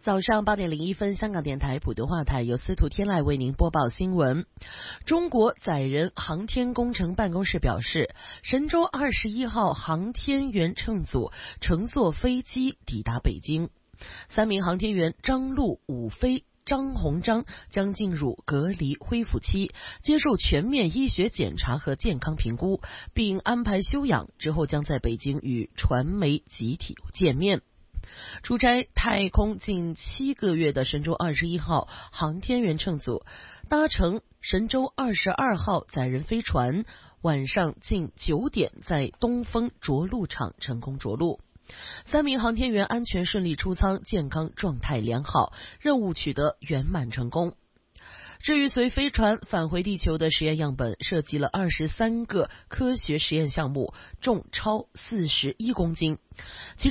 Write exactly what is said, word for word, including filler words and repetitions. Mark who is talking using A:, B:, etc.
A: 早上八点零一分，香港电台普通话台由司徒天籁为您播报新闻。中国载人航天工程办公室表示，神舟二十一号航天员乘组乘坐飞机抵达北京，三名航天员张陆、武飞、张鸿章将进入隔离恢复期，接受全面医学检查和健康评估，并安排休养，之后将在北京与传媒集体见面。出差太空近七个月的神舟二十一号航天员乘组搭乘神舟二十二号载人飞船，晚上近九点在东风着陆场成功着陆。三名航天员安全顺利出舱，健康状态良好，任务取得圆满成功。至于随飞船返回地球的实验样本，涉及了二十三个科学实验项目，重超四十一公斤。其